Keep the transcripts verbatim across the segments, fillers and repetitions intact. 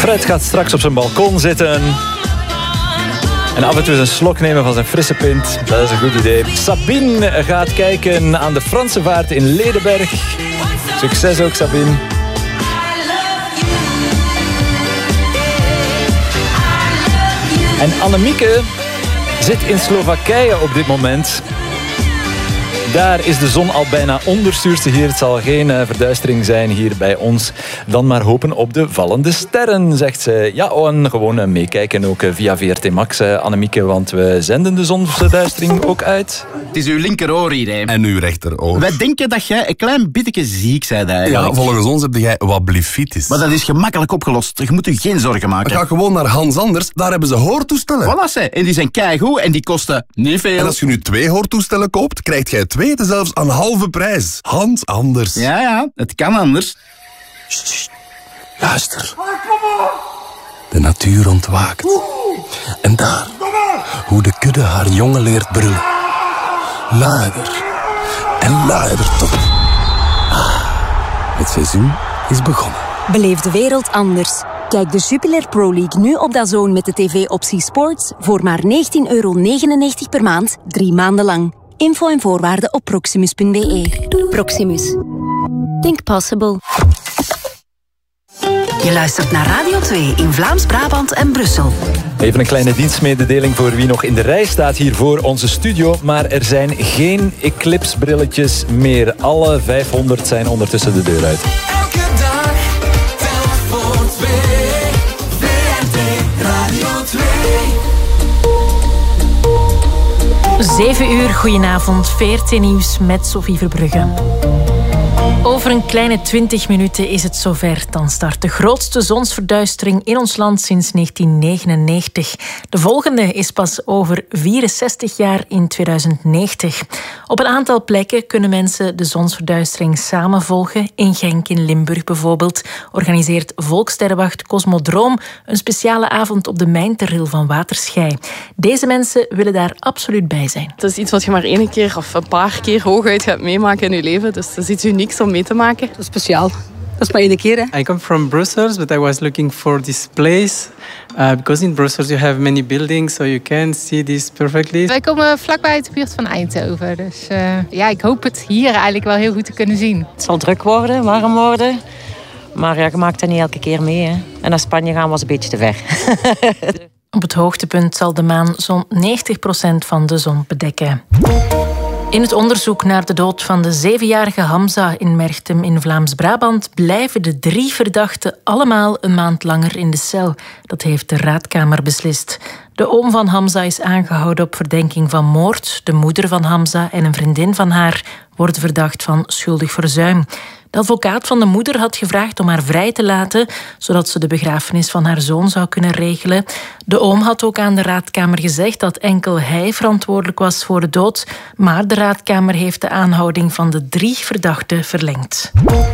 Fred gaat straks op zijn balkon zitten en af en toe een slok nemen van zijn frisse pint. Dat is een goed idee. Sabine gaat kijken aan de Franse vaart in Ledenberg. Succes ook, Sabine. En Annemieke zit in Slowakije op dit moment. Daar is de zon al bijna onder, stuurt ze hier. Het zal geen uh, verduistering zijn hier bij ons. Dan maar hopen op de vallende sterren, zegt ze. Ja, en gewoon uh, meekijken ook uh, via V R T Max, uh, Annemieke, want we zenden de zonsverduistering ook uit. Het is uw linkeroor hier, hè. En uw rechteroor. Wij denken dat jij een klein beetje ziek bent eigenlijk. Ja, volgens ons heb jij wat blefitis. Maar dat is gemakkelijk opgelost. Je moet je geen zorgen maken. Ga gewoon naar Hans Anders, daar hebben ze hoortoestellen. Voilà, ze. En die zijn keigoed en die kosten niet veel. En als je nu twee hoortoestellen koopt, krijgt jij twee zelfs aan halve prijs. Hans Anders. Ja, ja, het kan anders. Sst, sst. Luister. De natuur ontwaakt. En daar, hoe de kudde haar jongen leert brullen. Luider en luider tot. Ah, het seizoen is begonnen. Beleef de wereld anders. Kijk de Jupiler Pro League nu op DAZN met de tv-optie Sports voor maar negentien euro negenennegentig per maand, drie maanden lang. Info en voorwaarden op proximus punt b e. Proximus. Think possible. Je luistert naar Radio twee in Vlaams-Brabant en Brussel. Even een kleine dienstmededeling voor wie nog in de rij staat hier voor onze studio. Maar er zijn geen Eclipse-brilletjes meer. Alle vijfhonderd zijn ondertussen de deur uit. Elke dag, telk voor twee. V R T Radio twee. zeven uur, goedenavond, V R T Nieuws met Sophie Verbrugge. Over een kleine twintig minuten is het zover. Dan start de grootste zonsverduistering in ons land sinds negentien negenennegentig. De volgende is pas over vierenzestig jaar in tweeduizend negentig. Op een aantal plekken kunnen mensen de zonsverduistering samen volgen. In Genk in Limburg bijvoorbeeld organiseert Volkssterrenwacht Cosmodroom een speciale avond op de mijnterril van Waterschei. Deze mensen willen daar absoluut bij zijn. Het is iets wat je maar één keer of een paar keer hooguit gaat meemaken in je leven. Dus dat is iets unieks om mee te maken. Dat is speciaal. Dat is maar één keer, hè. I come from Brussels, but I was looking for this place. Uh, because in Brussels you have many buildings, so you can see this perfectly. Wij komen vlakbij uit de buurt van Eindhoven. Dus uh, ja, ik hoop het hier eigenlijk wel heel goed te kunnen zien. Het zal druk worden, warm worden. Maar ja, je maakt dat niet elke keer mee, hè. En naar Spanje gaan was een beetje te ver. Op het hoogtepunt zal de maan zo'n negentig procent van de zon bedekken. In het onderzoek naar de dood van de zevenjarige Hamza in Merchtem in Vlaams-Brabant blijven de drie verdachten allemaal een maand langer in de cel. Dat heeft de raadkamer beslist. De oom van Hamza is aangehouden op verdenking van moord. De moeder van Hamza en een vriendin van haar worden verdacht van schuldig verzuim. De advocaat van de moeder had gevraagd om haar vrij te laten, zodat ze de begrafenis van haar zoon zou kunnen regelen. De oom had ook aan de raadkamer gezegd dat enkel hij verantwoordelijk was voor de dood, maar de raadkamer heeft de aanhouding van de drie verdachten verlengd.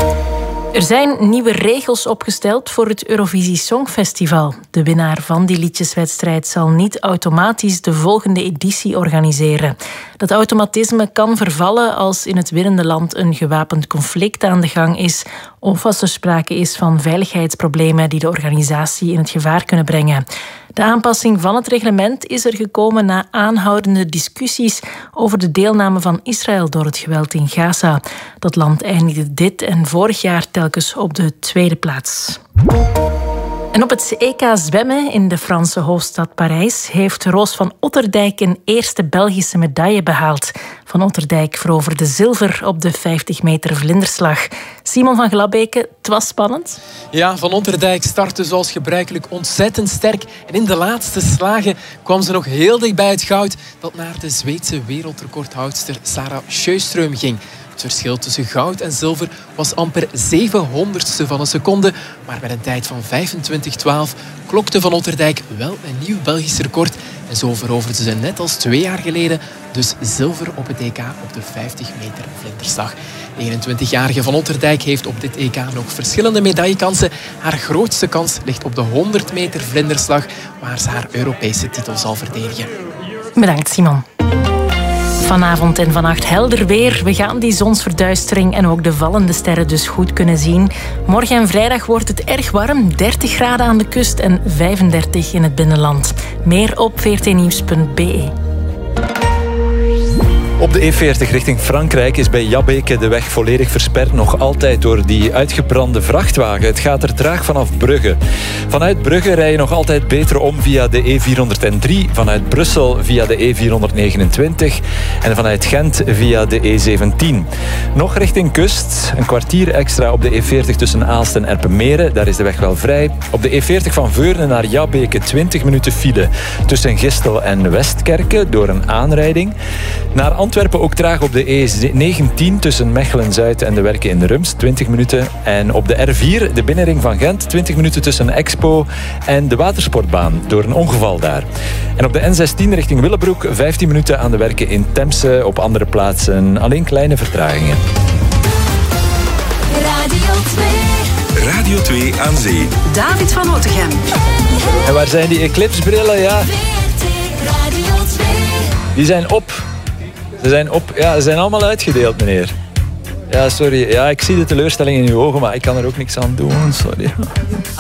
Er zijn nieuwe regels opgesteld voor het Eurovisie Songfestival. De winnaar van die liedjeswedstrijd zal niet automatisch de volgende editie organiseren. Dat automatisme kan vervallen als in het winnende land een gewapend conflict aan de gang is of als er sprake is van veiligheidsproblemen die de organisatie in het gevaar kunnen brengen. De aanpassing van het reglement is er gekomen na aanhoudende discussies over de deelname van Israël door het geweld in Gaza. Dat land eindigde dit en vorig jaar telkens op de tweede plaats. En op het E K zwemmen in de Franse hoofdstad Parijs heeft Roos van Otterdijk een eerste Belgische medaille behaald. Van Otterdijk veroverde zilver op de vijftig meter vlinderslag. Simon van Glabeke, het was spannend. Ja, Van Otterdijk startte zoals gebruikelijk ontzettend sterk. En in de laatste slagen kwam ze nog heel dicht bij het goud dat naar de Zweedse wereldrecordhoudster Sarah Sjöström ging. Het verschil tussen goud en zilver was amper zevenhonderdste van een seconde. Maar met een tijd van vijfentwintig twaalf klokte Van Otterdijk wel een nieuw Belgisch record. En zo veroverde ze net als twee jaar geleden dus zilver op het E K op de vijftig meter vlinderslag. De eenentwintigjarige Van Otterdijk heeft op dit E K nog verschillende medaillekansen. Haar grootste kans ligt op de honderd meter vlinderslag, waar ze haar Europese titel zal verdedigen. Bedankt, Simon. Vanavond en vannacht helder weer. We gaan die zonsverduistering en ook de vallende sterren dus goed kunnen zien. Morgen en vrijdag wordt het erg warm. dertig graden aan de kust en vijfendertig in het binnenland. Meer op v r t nieuws punt b e. Op de E veertig richting Frankrijk is bij Jabbeke de weg volledig versperd. Nog altijd door die uitgebrande vrachtwagen. Het gaat er traag vanaf Brugge. Vanuit Brugge rij je nog altijd beter om via de E vierhonderddrie. Vanuit Brussel via de E vierhonderdnegenentwintig. En vanuit Gent via de E zeventien. Nog richting kust. Een kwartier extra op de E veertig tussen Aalst en Erpenmeren. Daar is de weg wel vrij. Op de E veertig van Veurne naar Jabbeke twintig minuten file. Tussen Gistel en Westkerke door een aanrijding. Naar Antwerpen ook traag op de E negentien tussen Mechelen-Zuid en de Werken in de Rums, twintig minuten. En op de R vier, de binnenring van Gent, twintig minuten tussen Expo en de Watersportbaan, door een ongeval daar. En op de N zestien richting Willebroek, vijftien minuten aan de Werken in Temse, op andere plaatsen alleen kleine vertragingen. Radio twee. Radio twee aan zee. David van Otegem. En waar zijn die eclipsebrillen? Ja, die zijn op. Ze zijn op. Ja, ze zijn allemaal uitgedeeld, meneer. Ja, sorry. Ja, ik zie de teleurstelling in uw ogen, maar ik kan er ook niks aan doen. Sorry.